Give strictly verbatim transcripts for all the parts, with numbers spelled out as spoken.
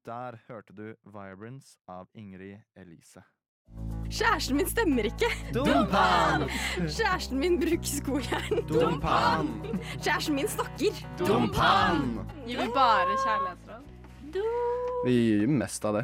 Der hørte du Vibrance av Ingrid Elise. Kjæresten min stemmer ikke. Dumpan! Kjæresten min bruker skojern. Dumpan! Kjæresten min snakker. Dumpan! Gir vi bare kjærlighetsråd? Vi gir mest av det.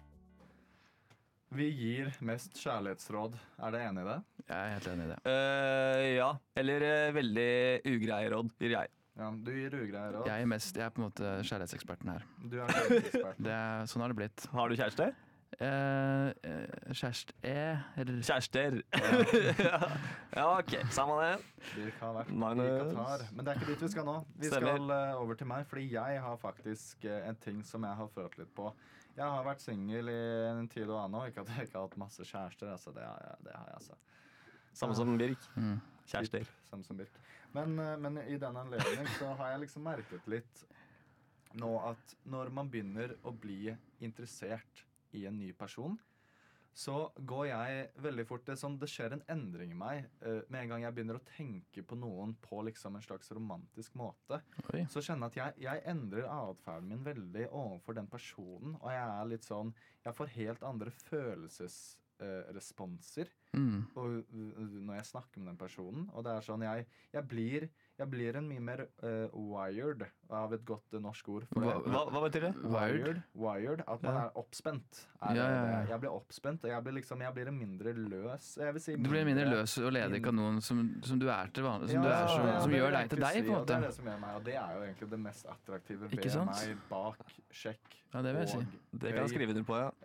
Vi gir mest kjærlighetsråd. Er dere enig i det? Jeg er helt enig i det. Uh, ja, eller uh, veldig ugreie råd, gir jeg. Ja, du gir ugreier råd. Jeg er, mest, jeg er på en måte kjærlighetseksperten her. Du er kjærlighetsekspert. Det er, sånn har det blitt. Har du kjæreste? Eh, eh, kjæreste eh, eller Kjærester. ja. ja, ok. Samme det. Birk har vært Magnus. i Qatar. Men det er ikke dit vi skal nå. Vi Stemmer. skal uh, over til meg, fordi jeg har faktisk uh, en ting som jeg har følt litt på. Jeg har vært singel i en tid og annen, og ikke at jeg ikke har hatt masse kjærester. Altså, det har jeg, det har jeg altså. Samme som Birk. mm. Kjærester. Samme som Birk. Men, uh, men i den anledning så har jeg liksom merket litt nå at når man begynner å bli interessert i en ny person, så går jeg veldig fort det som det skjer en endring i meg uh, med en gang jeg begynner å tenke på noen på liksom en slags romantisk måte. Oi. Så kjenner jeg at jeg, jeg endrer atferden min veldig overfor den personen, og jeg er litt sånn, jeg får helt andre følelsesresponser Mm. og, uh, når jeg snakker med den personen, og det er sånn, jeg, jeg, blir, jeg blir en mye mer uh, wired av et godt uh, norsk ord for Hva, det. Hva, hva betyr det? Wired, wired, at man Ja. er oppspent. Er, Ja, ja, ja. det. Jeg blir oppspent, og jeg blir, liksom, jeg blir en mindre løs. Jeg vil si Du blir mindre løs og ledig kanon som, som du er til vanlig. Som, Ja, du er, som, det er som det gjør jeg deg til vil deg, si, på en og det er måte. det som gjør meg, og det er jo egentlig det mest attraktive Ikke ved sant? meg bak sjekk Ja, det vil jeg si. Det kan jeg skrive under på, ja.